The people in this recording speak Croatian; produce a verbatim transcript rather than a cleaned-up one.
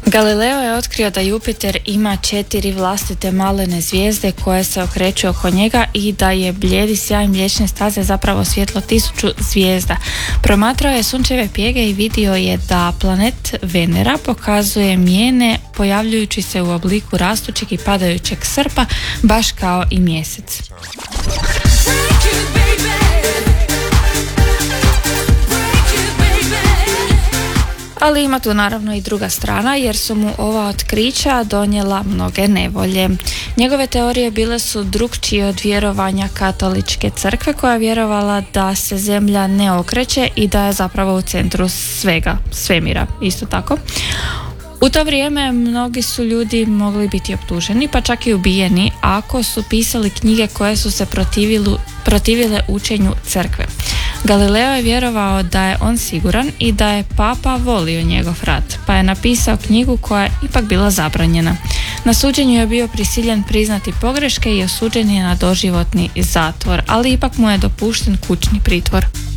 Galileo je otkrio da Jupiter ima četiri vlastite malene zvijezde koje se okreću oko njega i da je blijedi sjaj Mliječne staze zapravo svjetlo tisuću zvijezda. Promatrao je sunčeve pjege i vidio je da planet Venera pokazuje mijene pojavljujući se u obliku rastućeg i padajućeg srpa, baš kao i mjesec. Ali ima tu naravno i druga strana, jer su mu ova otkrića donijela mnoge nevolje. Njegove teorije bile su drukčije od vjerovanja katoličke crkve, koja je vjerovala da se zemlja ne okreće i da je zapravo u centru svega, svemira, isto tako. U to vrijeme mnogi su ljudi mogli biti optuženi, pa čak i ubijeni, ako su pisali knjige koje su se protivili, protivile učenju crkve. Galileo je vjerovao da je on siguran i da je papa volio njegov rad, pa je napisao knjigu koja je ipak bila zabranjena. Na suđenju je bio prisiljen priznati pogreške i osuđen je na doživotni zatvor, ali ipak mu je dopušten kućni pritvor.